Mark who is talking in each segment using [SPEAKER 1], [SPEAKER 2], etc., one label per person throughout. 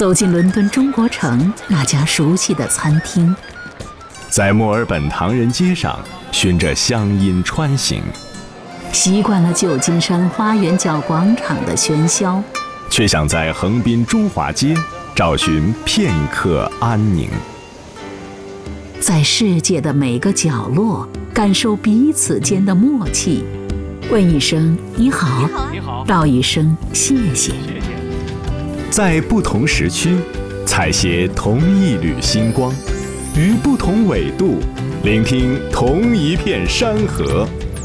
[SPEAKER 1] 走进伦敦中国城那家熟悉的餐厅，
[SPEAKER 2] 在墨尔本唐人街上循着乡音穿行，
[SPEAKER 1] 习惯了旧金山花园角广场的喧嚣，
[SPEAKER 2] 却想在横滨中华街找寻片刻安宁。
[SPEAKER 1] 在世界的每个角落感受彼此间的默契，问一声你好，道一声谢谢。
[SPEAKER 2] 在不同时区采撷同一缕星光，于不同纬度聆听同一片山河。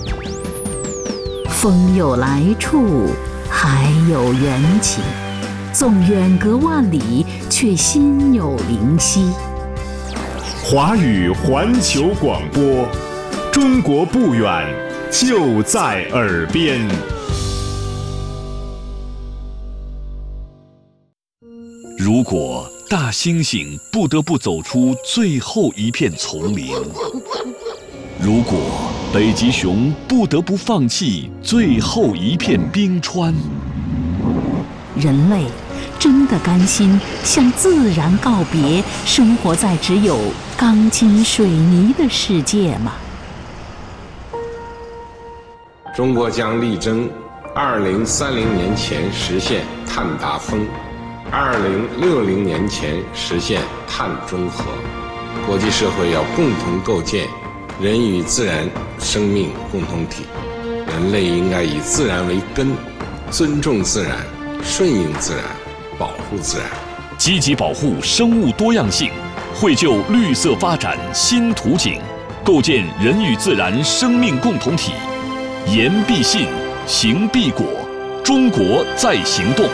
[SPEAKER 1] 风有来处，海有缘起，纵远隔万里，却心有灵犀。
[SPEAKER 2] 华语环球广播，中国不远，就在耳边。
[SPEAKER 3] 如果大猩猩不得不走出最后一片丛林，如果北极熊不得不放弃最后一片冰川，
[SPEAKER 1] 人类真的甘心向自然告别，生活在只有钢筋水泥的世界吗？
[SPEAKER 4] 中国将力争2030年前实现碳达峰，2060年前实现碳中和。国际社会要共同构建人与自然生命共同体，人类应该以自然为根，尊重自然，顺应自然，保护自然，
[SPEAKER 3] 积极保护生物多样性，绘就绿色发展新图景，构建人与自然生命共同体。言必信，行必果，中国在行动。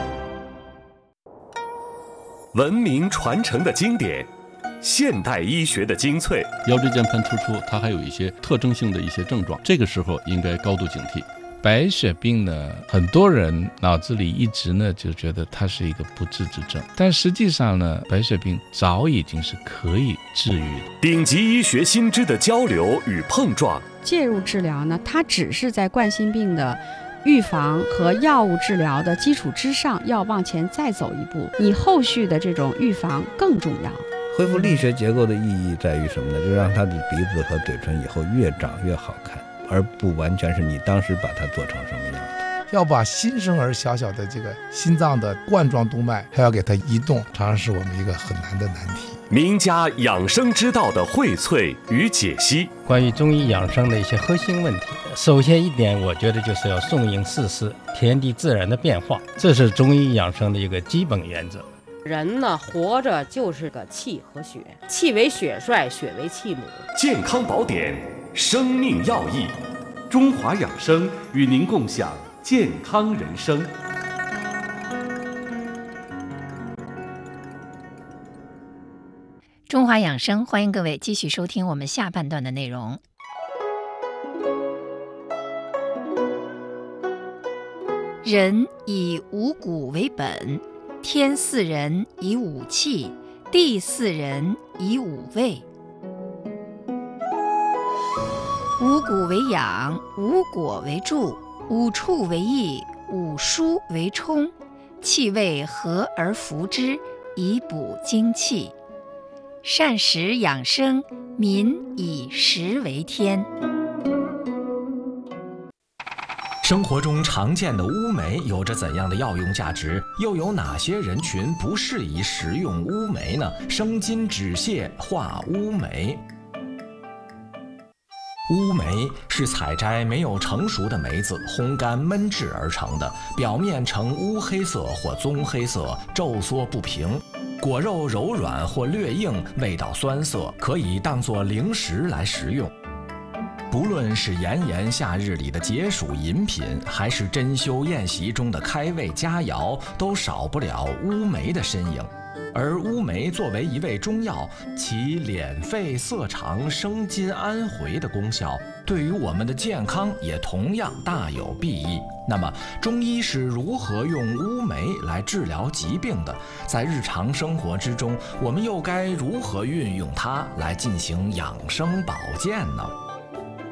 [SPEAKER 2] 文明传承的经典，现代医学的精粹。
[SPEAKER 5] 腰椎间盘突出，它还有一些特征性的一些症状，这个时候应该高度警惕。白血病呢，很多人脑子里一直呢就觉得它是一个不治之症，但实际上呢，白血病早已经是可以治愈的。
[SPEAKER 2] 顶级医学新知的交流与碰撞，
[SPEAKER 6] 介入治疗呢，它只是在冠心病的预防和药物治疗的基础之上，要往前再走一步，你后续的这种预防更重要。
[SPEAKER 7] 恢复力学结构的意义在于什么呢？就让他的鼻子和嘴唇以后越长越好看，而不完全是你当时把它做成什么样的。
[SPEAKER 8] 要把新生儿小小的这个心脏的冠状动脉还要给它移动，常常是我们一个很难的难题。
[SPEAKER 2] 名家养生之道的荟萃与解析，
[SPEAKER 9] 关于中医养生的一些核心问题，首先一点，我觉得就是要顺应四时，天地自然的变化，这是中医养生的一个基本原则。
[SPEAKER 10] 人呢，活着就是个气和血，气为血帅，血为气母。
[SPEAKER 2] 健康宝典，生命要义，中华养生与您共享健康人生。
[SPEAKER 11] 中华养生，欢迎各位继续收听我们下半段的内容。人以五谷为本，天祀人以五气，地祀人以五味。五谷为养，五果为助，五畜为益，五蔬为充，气味和而服之，以补精气。膳食养生，民以食为天。
[SPEAKER 12] 生活中常见的乌梅有着怎样的药用价值？又有哪些人群不适宜食用乌梅呢？生津止泻化乌梅。乌梅是采摘没有成熟的梅子烘干焖制而成的，表面呈乌黑色或棕黑色，皱缩不平，果肉柔软或略硬，味道酸涩，可以当作零食来食用。不论是炎炎夏日里的解暑饮品，还是珍馐宴席中的开胃佳肴，都少不了乌梅的身影。而乌梅作为一味中药，其敛肺涩肠、生津安回的功效，对于我们的健康也同样大有裨益。那么，中医是如何用乌梅来治疗疾病的？在日常生活之中，我们又该如何运用它来进行养生保健呢？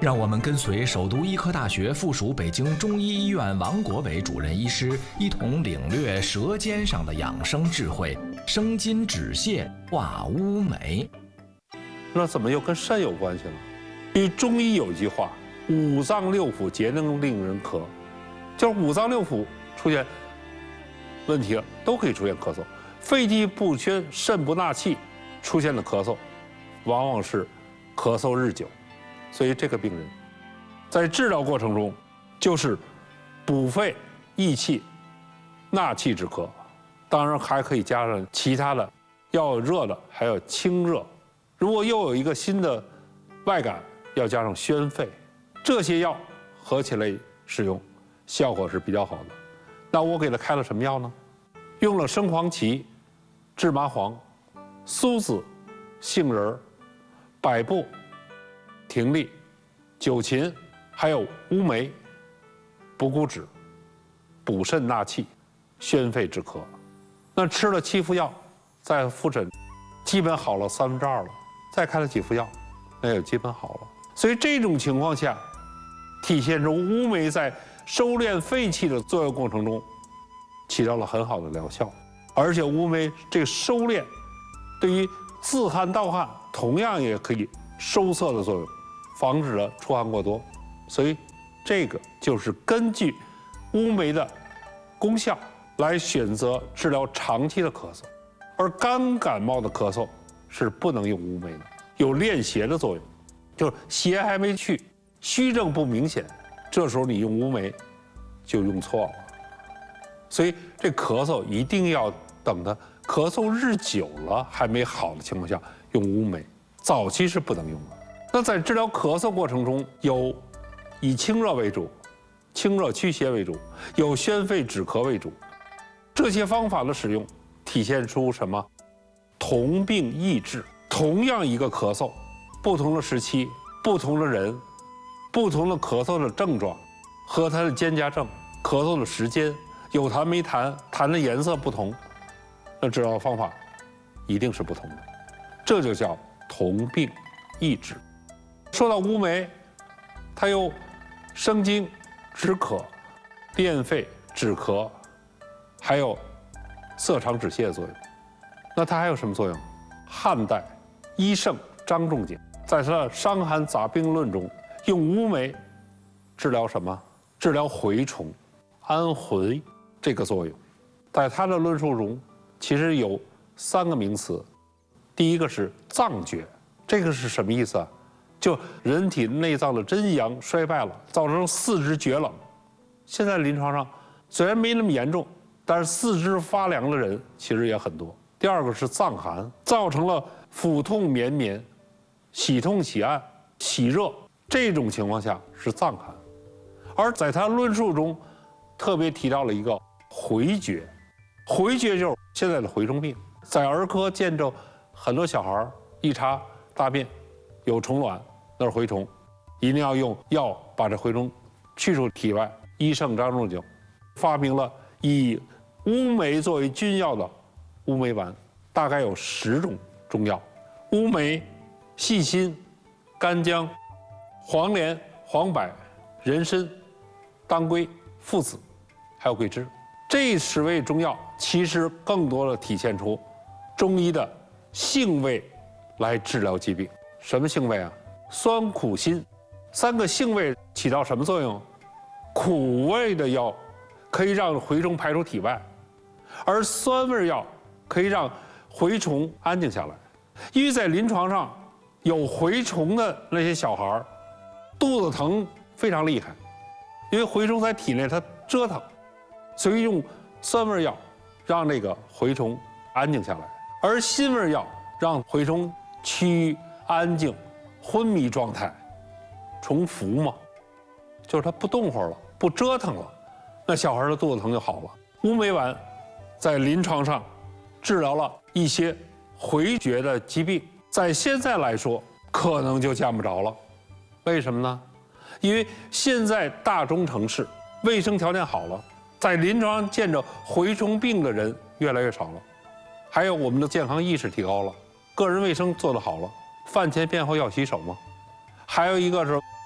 [SPEAKER 12] 让我们跟随首都医科大学附属北京中医医院王国伟主任医师，一同领略舌尖上的养生智慧，生津止泻，化乌梅。
[SPEAKER 13] 那怎么又跟肾有关系了？因为中医有一句话，五脏六腑皆能令人咳，就是五脏六腑出现问题了，都可以出现咳嗽。肺气不宣，肾不纳气，出现的咳嗽，往往是咳嗽日久。所以这个病人在治疗过程中，就是补肺益气、纳气止咳，当然还可以加上其他的，要有热的，还有清热。如果又有一个新的外感，要加上宣肺，这些药合起来使用，效果是比较好的。那我给他开了什么药呢？用了生黄芪、制麻黄、苏子、杏仁、百部、葶苈、酒芹，还有乌梅、补骨脂，补肾纳气，宣肺止咳。那吃了7副药，再复诊，基本好了2/3了。再开了几副药，那也基本好了。所以这种情况下，体现出乌梅在收敛肺气的作用过程中，起到了很好的疗效。而且乌梅这个收敛，对于自汗盗汗，同样也可以收涩的作用，防止了出汗过多。所以，这个就是根据乌梅的功效来选择治疗长期的咳嗽，而干感冒的咳嗽是不能用乌梅的，有练邪的作用，就是邪还没去，虚症不明显，这时候你用乌梅就用错了。所以这咳嗽一定要等它咳嗽日久了还没好的情况下用乌梅，早期是不能用的。那在治疗咳嗽过程中，有以清热为主，清热驱邪为主，有宣肺止咳为主。这些方法的使用，体现出什么？同病异治。同样一个咳嗽，不同的时期、不同的人、不同的咳嗽的症状和它的兼夹症、咳嗽的时间、有痰没痰、痰的颜色不同，那治疗方法一定是不同的。这就叫同病异治。说到乌梅，它有生津止渴、练肺止咳，还有涩肠止泻的作用。那它还有什么作用？汉代医圣张仲景在他的《伤寒杂病论》中，用乌梅治疗什么？治疗蛔虫、安魂这个作用。在他的论述中，其实有3个名词。第一个是脏厥，这个是什么意思啊？就人体内脏的真阳衰败了，造成四肢厥冷。现在临床上虽然没那么严重，但是四肢发凉的人其实也很多。第二个是脏寒，造成了腹痛绵绵、喜痛喜按、喜热，这种情况下是脏寒。而在他论述中，特别提到了一个蛔厥，蛔厥就是现在的蛔虫病。在儿科见着很多小孩一查大便有虫卵，那是蛔虫，一定要用药把这蛔虫去除体外。医圣张仲景发明了以乌梅作为君药的乌梅丸，大概有10种中药：乌梅、细辛、干姜、黄连、黄柏、人参、当归、附子，还有桂枝。这10味中药其实更多的体现出中医的性味来治疗疾病。什么性味啊？酸、苦、辛3个性味起到什么作用？苦味的药可以让蛔虫排出体外，而酸味药可以让蛔虫安静下来。因为在临床上有蛔虫的那些小孩，肚子疼非常厉害，因为蛔虫在体内它折腾，所以用酸味药让那个蛔虫安静下来，而辛味药让蛔虫趋于安静、昏迷状态，虫服嘛，就是它不动会儿了，不折腾了，那小孩的肚子疼就好了。乌梅丸在临床上治疗了一些蛔厥的疾病，在现在来说可能就见不着了。为什么呢？因为现在大中城市卫生条件好了，在临床上见着蛔虫病的人越来越少了，还有我们的健康意识提高了，个人卫生做得好了，饭前便后要洗手嘛。还有一个是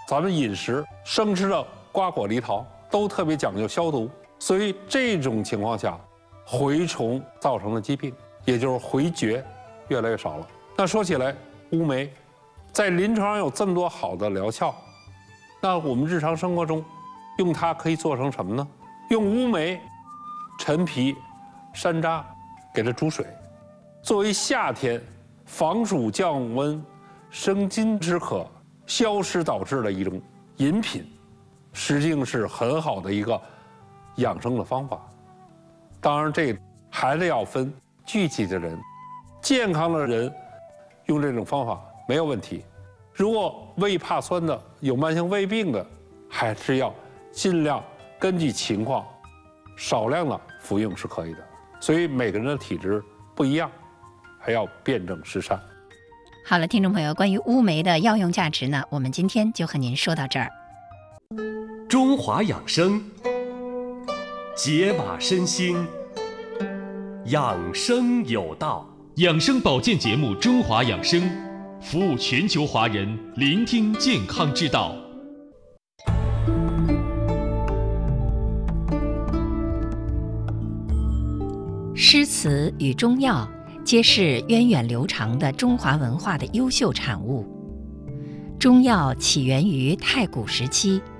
[SPEAKER 13] 咱们饮食生吃的瓜果梨桃都特别讲究消毒，所以这种情况下，蛔虫造成的疾病，也就是回绝，越来越少了。那说起来，乌梅在临床上有这么多好的疗效，那我们日常生活中用它可以做成什么呢？用乌梅、陈皮、山楂给它煮水，作为夏天防暑降温、生津止渴、消食导滞的一种饮品，实际上是很好的一个养生的方法。当然，这还得要分具体的人，健康的人用这种方法没有问题。如果胃怕酸的、有慢性胃病的，还是要尽量根据情况少量的服用是可以的。所以每个人的体质不一样，还要辨证施善。
[SPEAKER 11] 好了，听众朋友，关于乌梅的药用价值呢，我们今天就和您说到这儿。
[SPEAKER 14] 中华养生，解码身心，养生有道。
[SPEAKER 3] 养生保健节目《中华养生》，服务全球华人，聆听健康之道。
[SPEAKER 11] 诗词与中药皆是源远流长的中华文化的优秀产物。中药起源于太古时期，